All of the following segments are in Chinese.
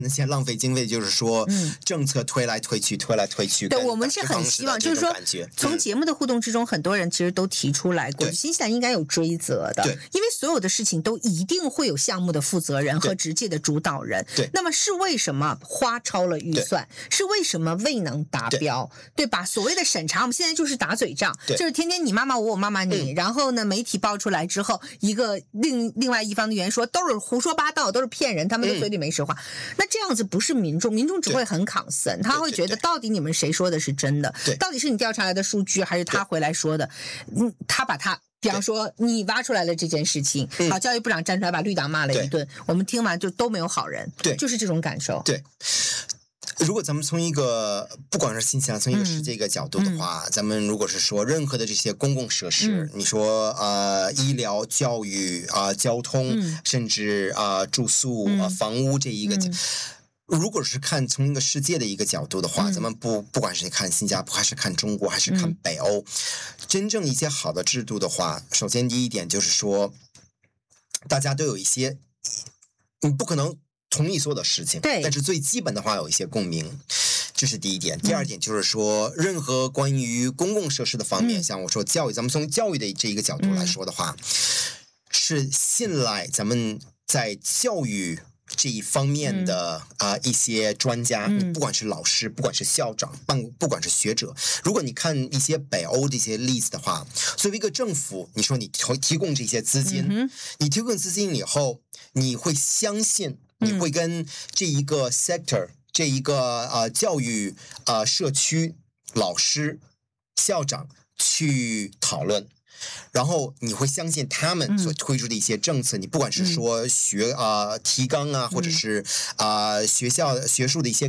那些浪费经费，就是说，政策推来推去，推来推去。 对，我们是很希望，就是说，从节目的互动之中，很多人其实都提出来过，新西兰应该有追责的，因为所有的事情都一定会有项目的负责人和直接的主导人。 对， 那么是为什么花超了预算？是为什么未能达标？对吧？所谓的审查，我们现在就是打嘴仗，就是天天你骂骂我，我骂骂你，然后呢，媒体爆出来之后，一个另外一方的员说都是胡说八道，都是骗人，他们都嘴里没实话。那这样子不是民众只会很concern，他会觉得到底你们谁说的是真的？到底是你调查来的数据，还是他回来说的？他把他，比方说你挖出来了这件事情，好，教育部长站出来把绿党骂了一顿，我们听完就都没有好人，就是这种感受。 对。如果咱们从一个不管是新西兰，从一个世界一个角度的话，咱们如果是说任何的这些公共设施，你说医疗、教育交通，甚至住宿房屋这一个。如果是看从一个世界的一个角度的话，咱们不管是看新加坡，还是看中国，还是看北欧，真正一些好的制度的话，首先第一点就是说，大家都有一些，你不可能同意所有的事情，但是最基本的话有一些共鸣，这是第一点。第二点就是说，任何关于公共设施的方面，像我说教育，咱们从教育的这一个角度来说的话，是信赖咱们在教育这一方面的一些专家，不管是老师，不管是校长，不管是学者。如果你看一些北欧这些例子的话，作为一个政府，你说你提供这些资金，你提供资金以后，你会相信，你会跟这一个 sector， 这一个教育社区老师、校长去讨论。然后你会相信他们所推出的一些政策，你不管是说提纲或者是学校学术的一些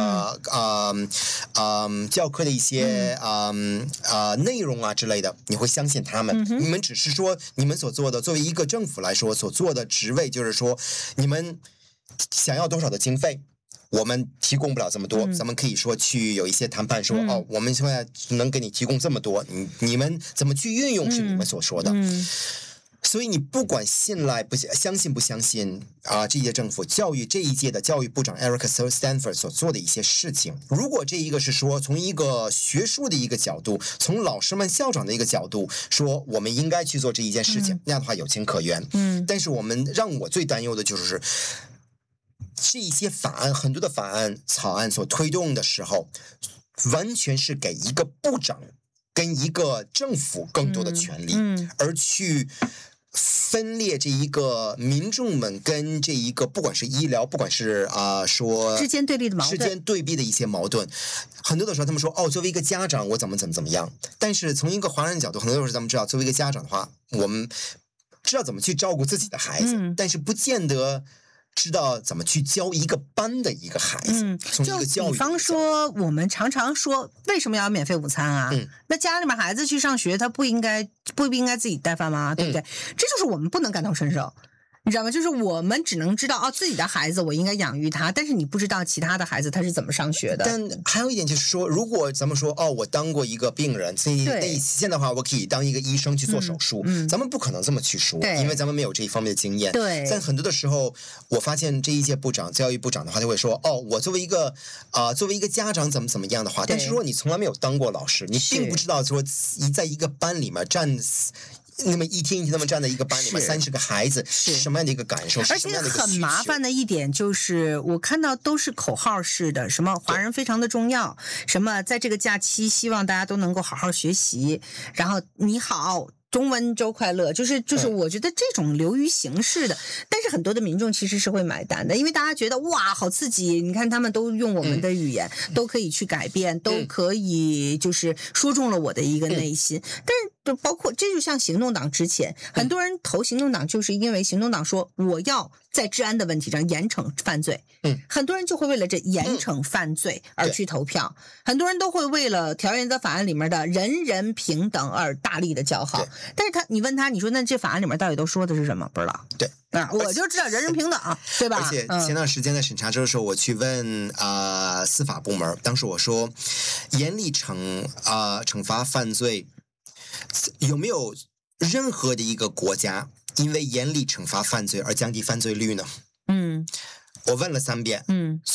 教课的一些内容之类的，你会相信他们。你们只是说你们所做的，作为一个政府来说所做的职位，就是说你们想要多少的经费。我们提供不了这么多，咱们可以说去有一些谈判说，我们现在能给你提供这么多，你们怎么去运用是你们所说的。所以你不管信赖不相信不相信这届政府教育这一届的教育部长 Eric Stanford 所做的一些事情，如果这一个是说从一个学术的一个角度，从老师们校长的一个角度说我们应该去做这一件事情，那样的话有情可原。但是让我最担忧的就是这一些法案，很多的法案草案所推动的时候，完全是给一个部长跟一个政府更多的权利，而去分裂这一个民众们跟这一个不管是医疗，不管是说之间对立的矛盾， 之间对比的一些矛盾，很多的时候他们说作为一个家长我怎么样，但是从一个华人角度，很多时候咱们知道，作为一个家长的话，我们知道怎么去照顾自己的孩子，但是不见得知道怎么去教一个班的一个孩子，从一个教育。 比方说，我们常常说，为什么要免费午餐啊？那家里面孩子去上学，他不应该自己带饭吗？对不对？这就是我们不能感同身受。你知道吗？就是我们只能知道自己的孩子我应该养育他，但是你不知道其他的孩子他是怎么上学的。 但还有一点就是说，如果咱们说我当过一个病人，所以现在的话我可以当一个医生去做手术，咱们不可能这么去说，因为咱们没有这一方面的经验。 对。 但很多的时候，我发现这一届教育部长的话，就会说我作为一个家长怎么样的话，但是如果你从来没有当过老师，你并不知道说在一个班里面那么一天那么站在一个班里面30个孩子是什么样的一个感受， 而且很麻烦的一点就是我看到都是口号式的，什么华人非常的重要，什么在这个假期希望大家都能够好好学习，然后你好中文周快乐，就是我觉得这种流于形式的，但是很多的民众其实是会买单的，因为大家觉得哇好刺激，你看他们都用我们的语言，都可以去改变，都可以就是说中了我的一个内心。但是包括这就像行动党之前，很多人投行动党就是因为行动党说我要在治安的问题上严惩犯罪，很多人就会为了这严惩犯罪而去投票，很多人都会为了条原则法案里面的人人平等而大力的叫好，但是你问他，你说那这法案里面到底都说的是什么？不知道。 对， 我就知道人人平等，对吧？ 而且前段时间在审查州的时候，我去问司法部门，当时我说严厉惩罚犯罪，有没有任何的一个国家因为严厉惩罚犯罪而降低犯罪率呢？ 我问了3遍， 嗯。